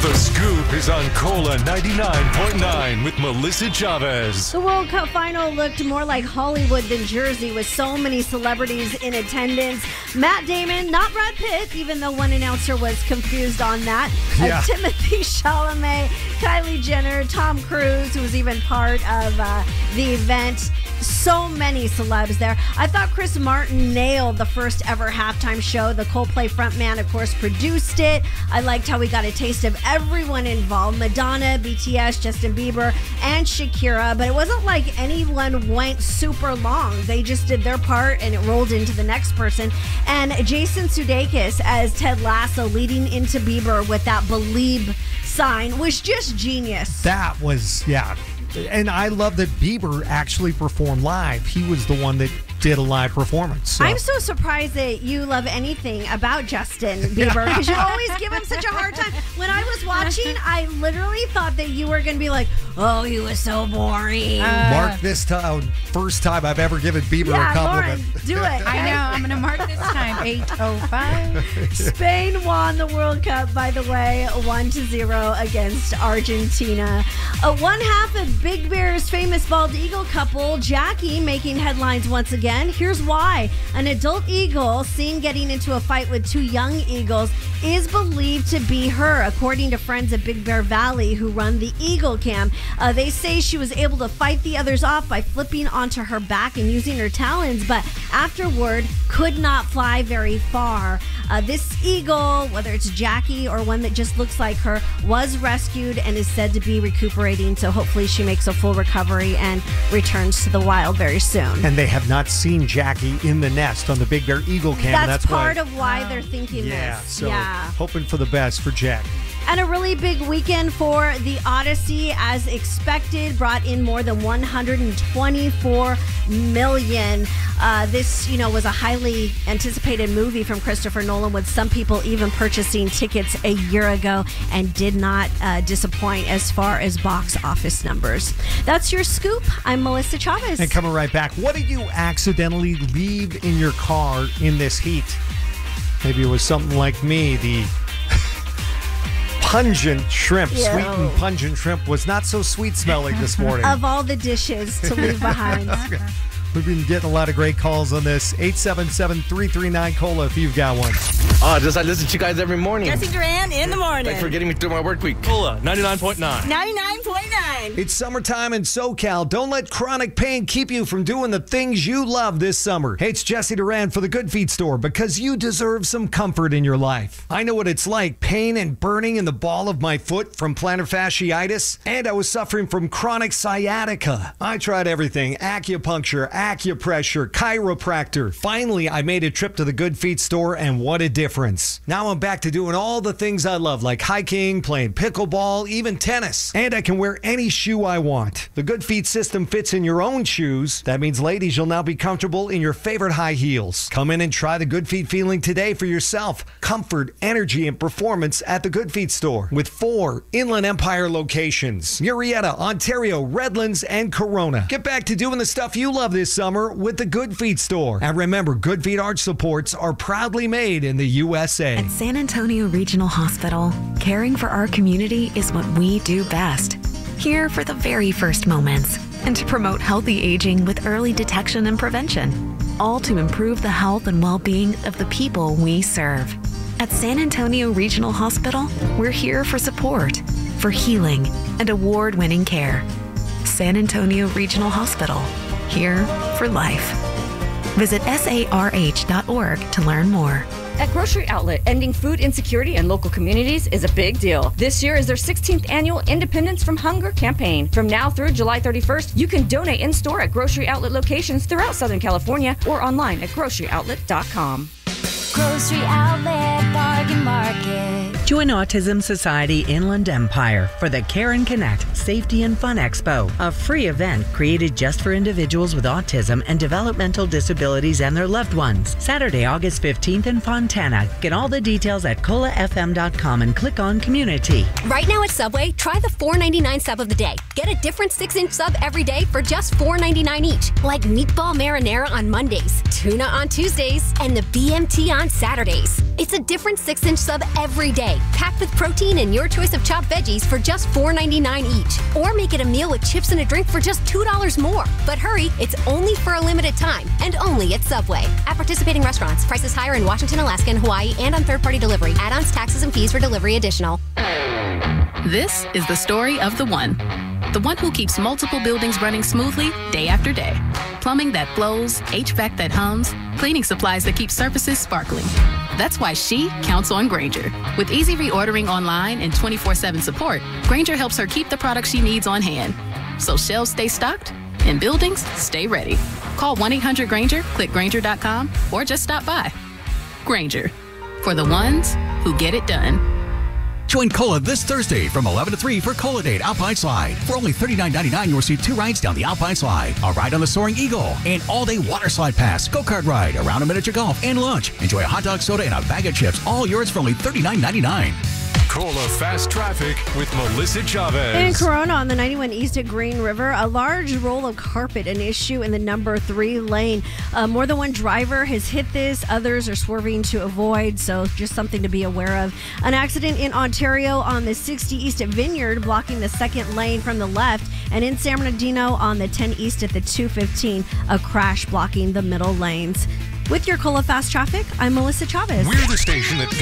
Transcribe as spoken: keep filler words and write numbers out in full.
The Scoop is on Cola ninety-nine point nine with Melissa Chavez. The World Cup final looked more like Hollywood than Jersey, with so many celebrities in attendance. Matt Damon, not Brad Pitt, even though one announcer was confused on that. Yeah. Uh, Timothy Chalamet, Kylie Jenner, Tom Cruise, who was even part of uh, the event. So many celebs there. I thought Chris Martin nailed the first ever halftime show. The Coldplay frontman, of course, produced it. I liked how we got a taste of everyone involved. Madonna, B T S, Justin Bieber, and Shakira. But it wasn't like anyone went super long. They just did their part and it rolled into the next person. And Jason Sudeikis as Ted Lasso leading into Bieber with that Believe sign was just genius. That was, yeah. And I love that Bieber actually performed live. He was the one that did a live performance. So. I'm so surprised that you love anything about Justin Bieber because you always give him such a hard time. When I was watching, I literally thought that you were going to be like, oh, he was so boring. Uh, mark this time, first time I've ever given Bieber yeah, a compliment. Lauren, do it. I know. I'm going to mark this time, eight oh five. Spain won the World Cup, by the way, one to zero against Argentina. Uh, one half of Big Bear's famous bald eagle couple, Jackie, making headlines once again. Here's why. An adult eagle seen getting into a fight with two young eagles is believed to be her, according to friends at Big Bear Valley who run the Eagle Cam. Uh, they say she was able to fight the others off by flipping onto her back and using her talons, but afterward could not fly very far. Uh, this eagle, whether it's Jackie or one that just looks like her, was rescued and is said to be recuperating, so hopefully she makes a full recovery and returns to the wild very soon. And they have not seen Jackie in the nest on the Big Bear Eagle Cam. That's, that's part why, of why they're thinking yeah, this. So yeah, hoping for the best for Jack. And a really big weekend for the Odyssey, as expected, brought in more than one hundred twenty-four million dollars. Uh, this, you know, was a highly anticipated movie from Christopher Nolan, with some people even purchasing tickets a year ago, and did not uh, disappoint as far as box office numbers. That's your scoop. I'm Melissa Chavez. And coming right back, what did you accidentally leave in your car in this heat? Maybe it was something like me, the pungent shrimp, Ew. sweet and pungent shrimp was not so sweet smelling this morning. Of all the dishes to leave behind. We've been getting a lot of great calls on this. eight seven seven, three three nine, COLA if you've got one. Oh, just I listen to you guys every morning. Jesse Duran in the morning. Thanks for getting me through my work week. Cola ninety-nine point nine. ninety-nine point nine. It's summertime in SoCal. Don't let chronic pain keep you from doing the things you love this summer. Hey, it's Jesse Duran for the Good Feet store, because you deserve some comfort in your life. I know what it's like, pain and burning in the ball of my foot from plantar fasciitis, and I was suffering from chronic sciatica. I tried everything: acupuncture, acupressure, chiropractor. Finally, I made a trip to the Good Feet store, and what a difference. Now I'm back to doing all the things I love, like hiking, playing pickleball, even tennis. And I can wear any shoe I want. The Good Feet system fits in your own shoes. That means, ladies, you'll now be comfortable in your favorite high heels. Come in and try the Good Feet feeling today for yourself. Comfort, energy, and performance at the Good Feet store, with four Inland Empire locations: Murrieta, Ontario, Redlands, and Corona. Get back to doing the stuff you love this summer with the Good Feet store. And remember, Good Feet arch supports are proudly made in the U S A. At San Antonio Regional Hospital, caring for our community is what we do best. Here for the very first moments, and to promote healthy aging with early detection and prevention, all to improve the health and well-being of the people we serve. At San Antonio Regional Hospital, we're here for support, for healing, and award-winning care. San Antonio Regional Hospital, here for life. Visit S A R H dot org to learn more. At Grocery Outlet, ending food insecurity in local communities is a big deal. This year is their sixteenth annual Independence from Hunger campaign. From now through July thirty-first, you can donate in-store at Grocery Outlet locations throughout Southern California or online at grocery outlet dot com. Grocery Outlet Bargain Market. Join Autism Society Inland Empire for the Care and Connect Safety and Fun Expo, a free event created just for individuals with autism and developmental disabilities and their loved ones. Saturday, August fifteenth in Fontana. Get all the details at cola f m dot com and click on Community. Right now at Subway, try the four ninety-nine sub of the day. Get a different six-inch sub every day for just four ninety-nine each, like meatball marinara on Mondays, tuna on Tuesdays, and the B M T on Saturdays. It's a different different six inch sub every day, packed with protein and your choice of chopped veggies for just four ninety-nine each. Or make it a meal with chips and a drink for just two dollars more. But hurry, it's only for a limited time and only at Subway. At participating restaurants, prices higher in Washington, Alaska, and Hawaii, and on third-party delivery. Add-ons, taxes, and fees for delivery additional. This is the story of the one. The one who keeps multiple buildings running smoothly day after day. Plumbing that flows, H V A C that hums, cleaning supplies that keep surfaces sparkling. That's why she counts on Grainger. With easy reordering online and twenty-four seven support, Grainger helps her keep the products she needs on hand. So shelves stay stocked and buildings stay ready. Call one eight hundred Grainger, click Grainger dot com, or just stop by. Grainger, for the ones who get it done. Join Cola this Thursday from eleven to three for Cola Date Alpine Slide. For only thirty-nine ninety-nine, you'll receive two rides down the Alpine Slide, a ride on the Soaring Eagle, an all-day water slide pass, go-kart ride, around a miniature golf, and lunch. Enjoy a hot dog, soda, and a bag of chips, all yours for only thirty-nine ninety-nine. Cola Fast Traffic with Melissa Chavez. In Corona on the ninety-one East at Green River, a large roll of carpet an issue in the number three lane. Uh, more than one driver has hit this. Others are swerving to avoid, so just something to be aware of. An accident in Ontario on the sixty East at Vineyard, blocking the second lane from the left. And in San Bernardino on the ten East at the two fifteen, a crash blocking the middle lanes. With your Cola Fast Traffic, I'm Melissa Chavez. We're the station that